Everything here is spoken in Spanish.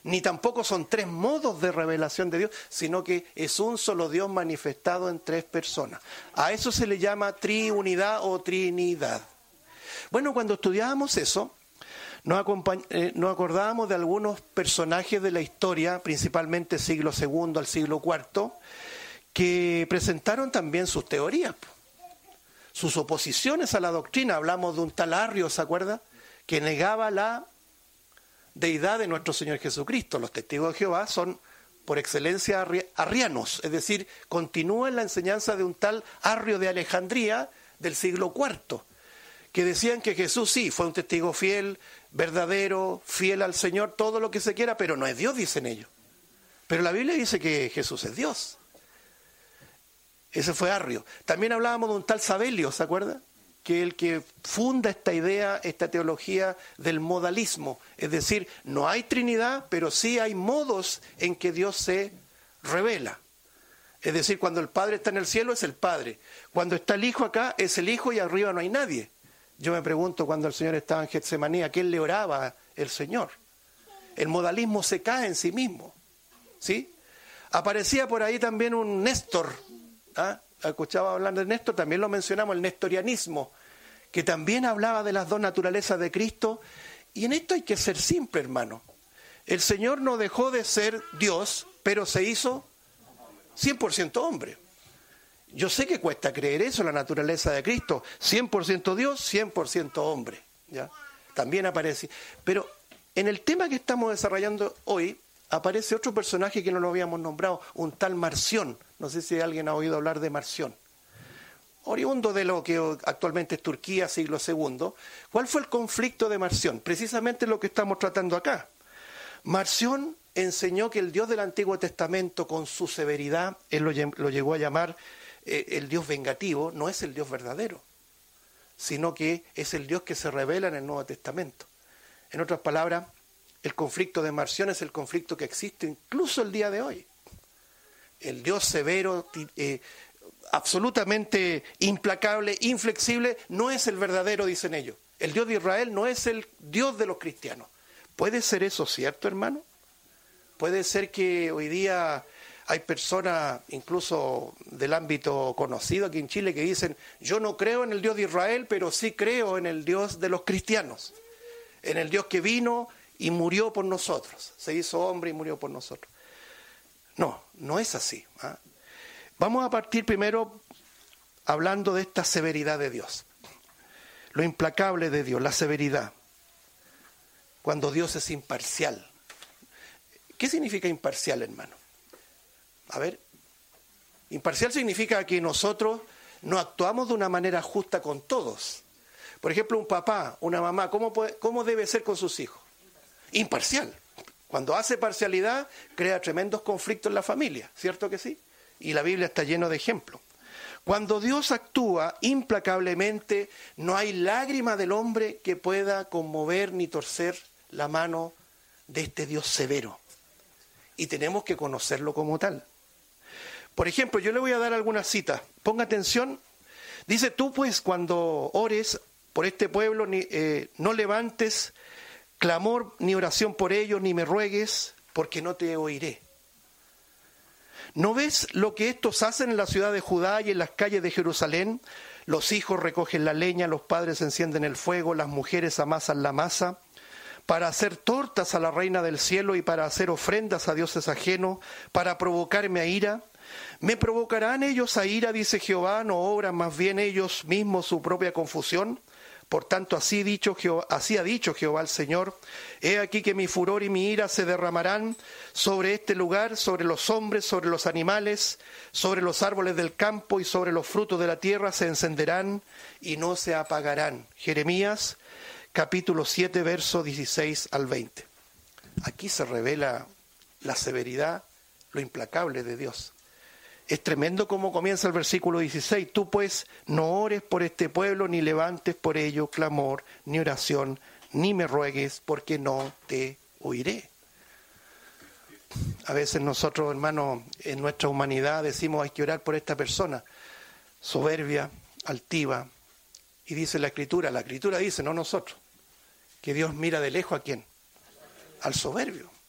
ni tampoco son tres modos de revelación de Dios, sino que es un solo Dios manifestado en tres personas. A eso se le llama triunidad o trinidad. Bueno, cuando estudiábamos eso, nos acordábamos de algunos personajes de la historia, principalmente siglo II al siglo IV, que presentaron también sus teorías, sus oposiciones a la doctrina. Hablamos de un tal Arrio, ¿se acuerda?, que negaba la deidad de nuestro Señor Jesucristo. Los testigos de Jehová son por excelencia arrianos, es decir, continúan la enseñanza de un tal Arrio de Alejandría del siglo IV, que decían que Jesús sí fue un testigo fiel, verdadero, fiel al Señor, todo lo que se quiera, pero no es Dios, dicen ellos. Pero la Biblia dice que Jesús es Dios. Ese fue Arrio. También hablábamos de un tal Sabelio, ¿se acuerda?, que es el que funda esta idea, esta teología del modalismo. Es decir, no hay Trinidad, pero sí hay modos en que Dios se revela. Es decir, cuando el Padre está en el cielo es el Padre. Cuando está el Hijo acá es el Hijo y arriba no hay nadie. Yo me pregunto, cuando el Señor estaba en Getsemaní, ¿a quién le oraba el Señor? El modalismo se cae en sí mismo, ¿sí? Aparecía por ahí también un Néstor, escuchaba hablar de Néstor, también lo mencionamos, el nestorianismo, que también hablaba de las dos naturalezas de Cristo. Y en esto hay que ser simple, hermano. El Señor no dejó de ser Dios, pero se hizo 100% hombre. Yo sé que cuesta creer eso, la naturaleza de Cristo, 100% Dios, 100% hombre, ¿ya? También aparece. Pero en el tema que estamos desarrollando hoy, aparece otro personaje que no lo habíamos nombrado, un tal Marción. No sé si alguien ha oído hablar de Marción. Oriundo de lo que actualmente es Turquía, siglo II. ¿Cuál fue el conflicto de Marción? Precisamente lo que estamos tratando acá. Marción enseñó que el Dios del Antiguo Testamento, con su severidad, él lo llegó a llamar el Dios vengativo, no es el Dios verdadero, sino que es el Dios que se revela en el Nuevo Testamento. En otras palabras, el conflicto de Marción es el conflicto que existe incluso el día de hoy. El Dios severo, absolutamente implacable, inflexible, no es el verdadero, dicen ellos. El Dios de Israel no es el Dios de los cristianos. ¿Puede ser eso cierto, hermano? Puede ser que hoy día hay personas, incluso del ámbito conocido aquí en Chile, que dicen: yo no creo en el Dios de Israel, pero sí creo en el Dios de los cristianos, en el Dios que vino y murió por nosotros, se hizo hombre y murió por nosotros. No, no es así, ¿eh? Vamos a partir primero hablando de esta severidad de Dios, lo implacable de Dios, la severidad, cuando Dios es imparcial. ¿Qué significa imparcial, hermano? A ver, imparcial significa que nosotros no actuamos de una manera justa con todos. Por ejemplo, un papá, una mamá, ¿cómo debe ser con sus hijos? Imparcial. Cuando hace parcialidad, crea tremendos conflictos en la familia, ¿cierto que sí? Y la Biblia está llena de ejemplos. Cuando Dios actúa implacablemente, no hay lágrima del hombre que pueda conmover ni torcer la mano de este Dios severo. Y tenemos que conocerlo como tal. Por ejemplo, yo le voy a dar algunas citas. Ponga atención. Dice: tú pues, cuando ores por este pueblo, no levantes clamor ni oración por ellos, ni me ruegues, porque no te oiré. ¿No ves lo que estos hacen en la ciudad de Judá y en las calles de Jerusalén? Los hijos recogen la leña, los padres encienden el fuego, las mujeres amasan la masa, para hacer tortas a la reina del cielo y para hacer ofrendas a dioses ajenos, para provocarme a ira. ¿Me provocarán ellos a ira, dice Jehová? ¿No obran más bien ellos mismos su propia confusión? Por tanto, así ha dicho Jehová el Señor: he aquí que mi furor y mi ira se derramarán sobre este lugar, sobre los hombres, sobre los animales, sobre los árboles del campo y sobre los frutos de la tierra, se encenderán y no se apagarán. Jeremías capítulo 7, versos 16 al 20. Aquí se revela la severidad, lo implacable de Dios. Es tremendo cómo comienza el versículo 16. Tú pues no ores por este pueblo, ni levantes por ello clamor, ni oración, ni me ruegues, porque no te oiré. A veces nosotros, hermanos, en nuestra humanidad decimos: hay que orar por esta persona, soberbia, altiva. Y dice la Escritura dice, no nosotros, que Dios mira de lejos ¿a quién? Al soberbio.